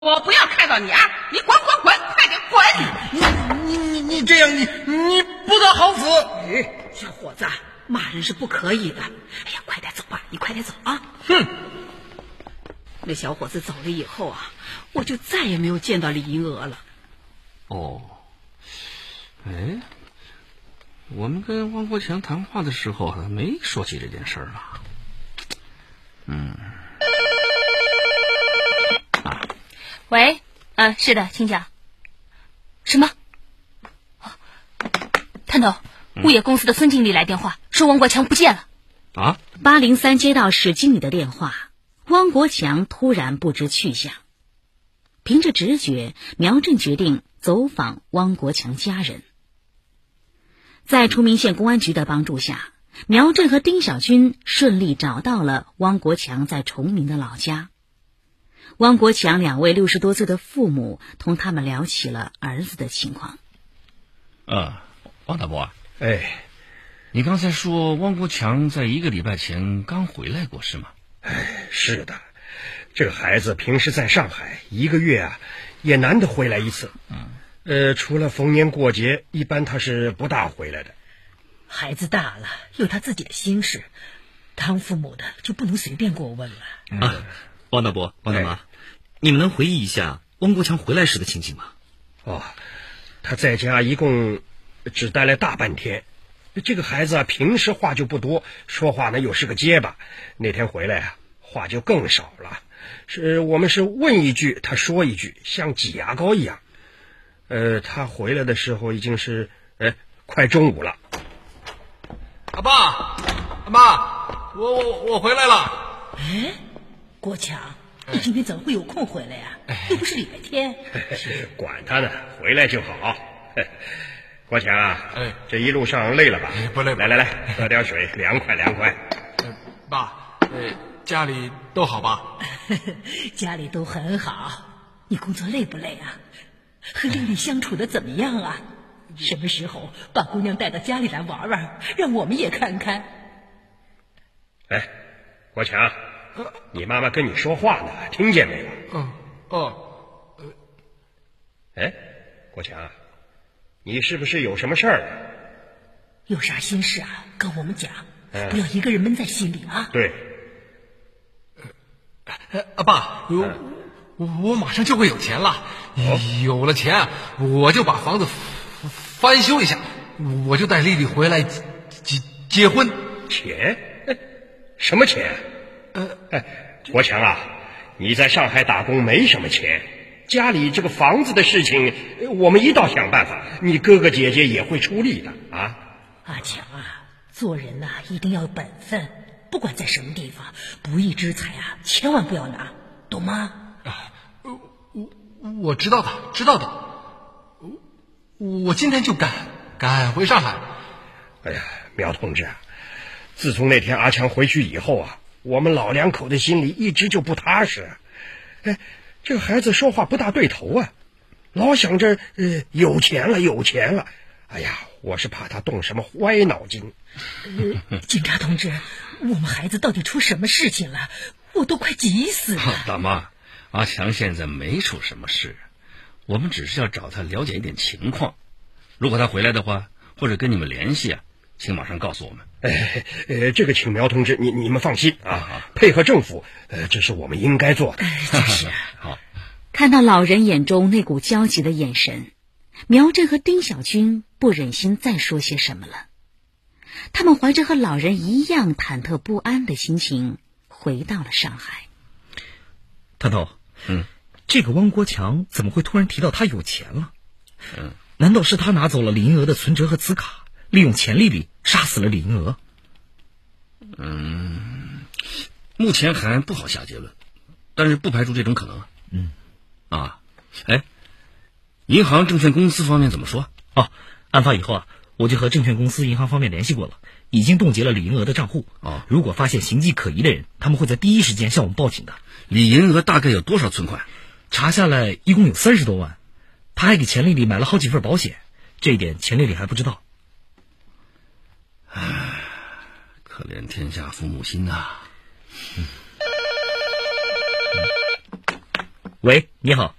我不要看到你啊！你滚滚滚，快点滚！ 你这样，你不得好死！ 小伙子，骂人是不可以的。哎呀，快点走吧，你快点走啊！ 哼！ 那小伙子走了以后啊，我就再也没有见到李银娥了。 哦，哎，我们跟汪国强谈话的时候没说起这件事儿啊。 喂，是的，请讲。什么？探头，物业公司的孙经理来电话，说汪国强不见了。 啊 803接到史经理的电话，汪国强突然不知去向。凭着直觉，苗振决定走访汪国强家人。在崇明县公安局的帮助下，苗振和丁小军顺利找到了汪国强在崇明的老家。汪国强2位60多岁的父母同他们聊起了儿子的情况。 汪大伯啊， 你刚才说汪国强在1个礼拜前刚回来过是吗？ 是的，这个孩子平时在上海1个月也难得回来一次。除了逢年过节，一般他是不大回来的。 孩子大了，有他自己的心事，当父母的就不能随便过问了。 汪大伯、汪大妈，你们能回忆一下汪国强回来时的情景吗？ 他在家一共只待了大半天。这个孩子平时话就不多，说话呢又是个结巴，那天回来话就更少了。我们是问一句他说一句，像挤牙膏一样。他回来的时候已经是快中午了。 阿爸阿妈，我回来了。 国强，你今天怎么会有空回来呀？又不是礼拜天。 管他呢，回来就好。国强这一路上累了吧？ 不累。 来，喝点水，凉快。 爸，家里都好吧？ 家里都很好。你工作累不累啊？和丽丽相处的怎么样啊？什么时候把姑娘带到家里来玩玩，让我们也看看。 国强，你妈妈跟你说话呢，听见没有？国强，你是不是有什么事儿？ 有啥心事跟我们讲，不要一个人闷在心里啊。 对。 阿爸，我马上就会有钱了。有了钱，我就把房子翻修一下，我就带丽丽回来结婚。 钱？什么钱？国强你在上海打工没什么钱，家里这个房子的事情，我们一道想办法，你哥哥姐姐也会出力的啊。 阿强做人一定要有本分，不管在什么地方，不义之财千万不要拿，懂吗？ 我知道的。我今天就赶回上海。 苗同志，自从那天阿强回去以后我们老两口的心里一直就不踏实。这个孩子说话不大对头老想着有钱了。我是怕他动什么歪脑筋。 警察同志，我们孩子到底出什么事情了？我都快急死了。 大妈，阿强现在没出什么事，我们只是要找他了解一点情况。如果他回来的话，或者跟你们联系请马上告诉我们。 这个请苗同志你们放心配合政府，这是我们应该做的。 就是好。 看到老人眼中那股焦急的眼神，苗振和丁小军不忍心再说些什么了。他们怀着和老人一样忐忑不安的心情回到了上海。 探头，这个汪国强怎么会突然提到他有钱了？难道是他拿走了李银娥的存折和磁卡，利用钱丽丽杀死了李银娥？ 目前还不好下结论，但是不排除这种可能。银行证券公司方面怎么说？ 案发以后我就和证券公司银行方面联系过了，已经冻结了李银娥的账户。如果发现形迹可疑的人，他们会在第一时间向我们报警的。 李银娥大概有多少存款？ 查下来一共有30多万，他还给钱丽丽买了好几份保险，这一点钱丽丽还不知道。 可怜天下父母心喂，你好。